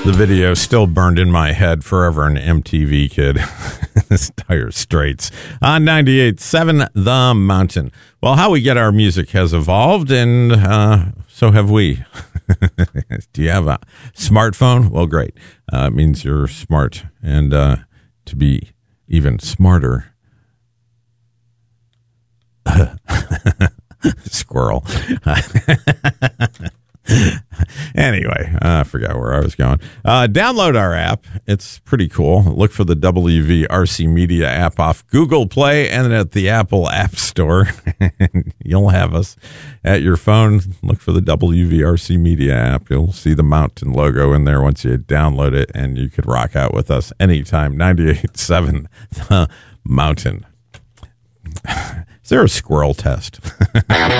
The video still burned in my head forever, an MTV kid. This Dire Straits on 98.7 The Mountain. Well, how we get our music has evolved, and so have we. Do you have a smartphone? Well, great. It means you're smart. And to be even smarter, squirrel. Anyway, I forgot where I was going. Download our app. It's pretty cool. Look for the WVRC Media app off Google Play and at the Apple App Store. You'll have us at your phone. Look for the WVRC Media app. You'll see the Mountain logo in there once you download it, and you could rock out with us anytime. 98.7 The Mountain. Is there a squirrel test?